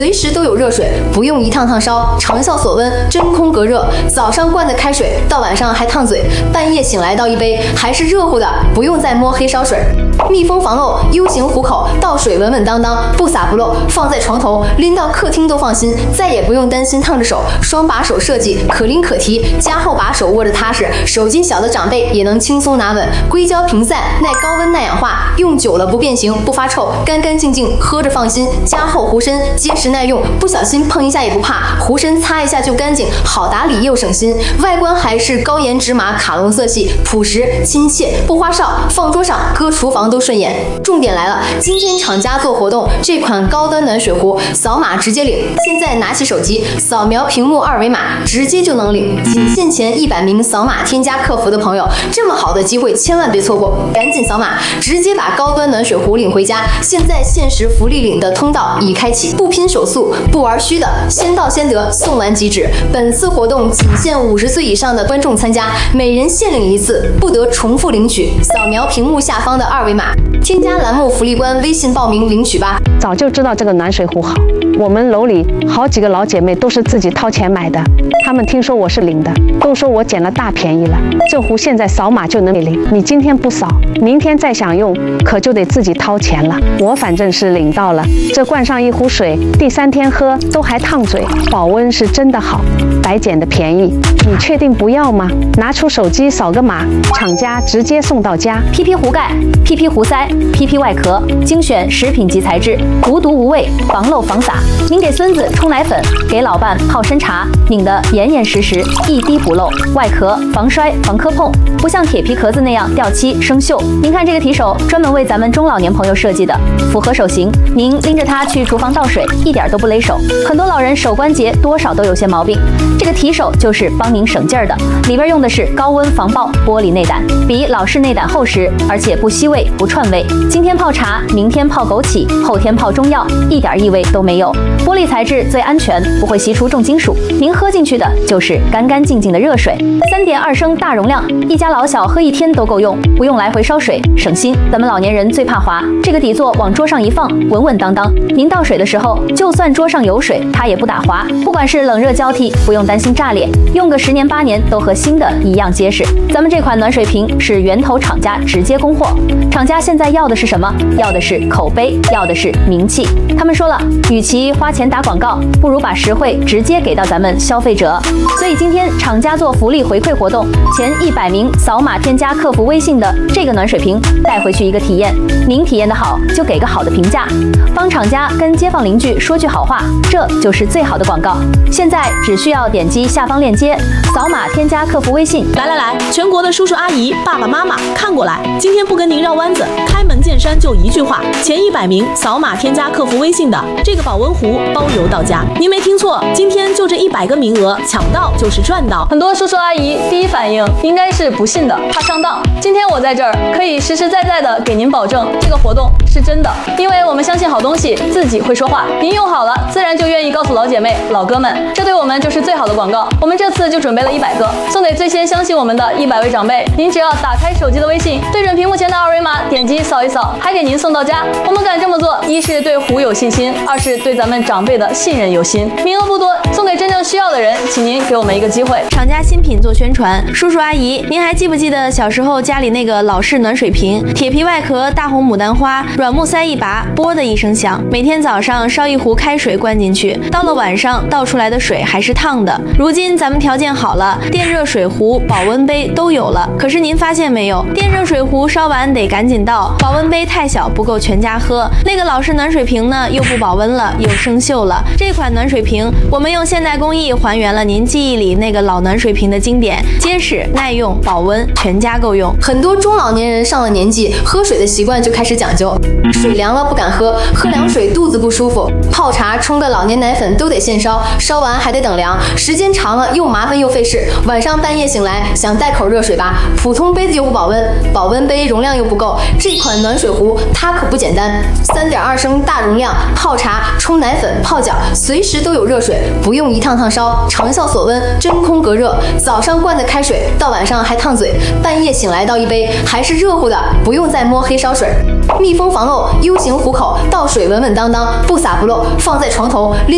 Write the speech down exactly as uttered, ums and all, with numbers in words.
随时都有热水，不用一趟趟烧，长效锁温，真空隔热。早上灌的开水，到晚上还烫嘴，半夜醒来倒一杯，还是热乎的，不用再摸黑烧水。密封防漏 ，U 型壶口，倒水稳稳当当，不洒不漏，放在床头，拎到客厅都放心，再也不用担心烫着手。双把手设计，可拎可提，加厚把手握着踏实，手劲小的长辈也能轻松拿稳。硅胶屏散，耐高温耐氧化，用久了不变形不发臭，干干净净喝着放心。加厚壶身，结实耐用，不小心碰一下也不怕，壶身擦一下就干净，好打理又省心。外观还是高颜纸马卡龙色系，朴实亲切，不花哨，放桌上搁厨房都顺眼。重点来了，今天厂家做活动，这款高端暖水壶扫码直接领。现在拿起手机扫描屏幕二维码，直接就能领。仅限前一百名扫码添加客服的朋友，这么好的机会千万别错过，赶紧扫码，直接把高端暖水壶领回家。现在限时福利领的通道已开启，不拼手速，不玩虚的，先到先得，送完即止。本次活动仅限五十岁以上的观众参加，每人限领一次，不得重复领取。扫描屏幕下方的二维码，添加栏目福利官微信报名领取吧。 早就知道这个暖水壶好，我们楼里好几个老姐妹都是自己掏钱买的，她们听说我是领的，都说我捡了大便宜了。这壶现在扫码就能领，你今天不扫，明天再想用，可就得自己掏钱了。我反正是领到了，这灌上一壶水，第三天喝都还烫嘴，保温是真的好，白捡的便宜。你确定不要吗？拿出手机扫个码，厂家直接送到家。 P P 壶盖、P P 壶塞、P P 外壳，精选食品级材质，无毒无味，防漏防洒。您给孙子冲奶粉，给老伴泡参茶，拧得严严实实，一滴不漏。外壳防摔防磕碰，不像铁皮壳子那样掉漆生锈。您看这个提手，专门为咱们中老年朋友设计的，符合手型。您拎着它去厨房倒水，一点都不勒手。很多老人手关节多少都有些毛病，这个提手就是帮您省劲儿的。里边用的是高温防爆玻璃内胆，比老式内胆厚实，而且不吸味不串味。今天泡茶，明天泡枸杞，后天泡中药，一点异味都没有。玻璃材质最安全，不会吸出重金属。您喝进去的就是干干净净的热水。三点二升大容量，一家老小喝一天都够用，不用来回烧水，省心。咱们老年人最怕滑，这个底座往桌上一放，稳稳当当。您倒水的时候，就算桌上有水，它也不打滑。不管是冷热交替，不用担心炸裂，用个十年八年都和新的一样结实。咱们这款暖水瓶是源头厂家直接供货，厂家现在要的是什么？要的是口碑，要的是名气。他们说了，与其花钱打广告，不如把实惠直接给到咱们消费者。所以今天厂家做福利回馈活动，前一百名扫码添加客服微信的这个暖水瓶带回去一个体验。您体验的好，就给个好的评价，帮厂家跟街坊邻居说句好话，这就是最好的广告。现在只需要点击下方链接，扫码添加客服微信。 来来来，全国的叔叔阿姨、爸爸妈妈看过来，今天不跟您绕弯子，开门见山就一句话：前一百名扫码添加客服微信的这个保温壶包邮到家。您没听错，今天就这一百个名额，抢到就是赚到。 很多叔叔阿姨第一反应应该是不信的，怕上当。今天我在这儿可以实实在在的给您保证，这个活动是真的，因为我们相信好东西自己会说话。您用好了，自然就愿意告诉老姐妹、老哥们，这对我们就是最好的广告。我们这次就准备了一百个，送给最先相信我们的一百位长辈。您只要打开手机的微信，对准屏幕前的二维码，点击扫一扫，还给您送到家。我们敢这么做，一是对壶有信心，二是对咱们长辈的信任有心。名额不多，送给真正需要的人，请您给我们一个机会。 厂家新品做宣传，叔叔阿姨，您还记不记得小时候家里那个老式暖水瓶，铁皮外壳，大红牡丹花，软木塞一拔，啵的一声响。每天早上烧一壶开水灌进去，到了晚上倒出来的水还是烫的。如今咱们条件好了，电热水壶、保温杯都有了。可是您发现没有，电热水壶烧完得赶紧倒，保温杯太小不够全家喝。那个老式暖水瓶呢，又不保温了，又生锈了。这款暖水瓶，我们用现代工艺还原了您记忆里那个老暖水瓶的经典，结实耐用，保温，全家够用。 很多中老年人上了年纪，喝水的习惯就开始讲究，水凉了不敢喝，喝凉水肚子不舒服，泡茶冲个老年奶粉都得现烧，烧完还得等凉，时间长了又麻烦又费事。晚上半夜醒来想带口热水吧，普通杯子又不保温，保温杯容量又不够，这款暖水壶它可不简单，三点二升大容量，泡茶、冲奶粉、泡脚，随时都有热水，不用一趟趟烧，长效锁温，真空隔热。早上灌的开水，到晚上还烫嘴，半夜醒来倒一杯，还是热乎的，不用再摸黑烧水。密封防漏 U 型壶口，倒水稳稳当当，不洒不漏，放在床头拎。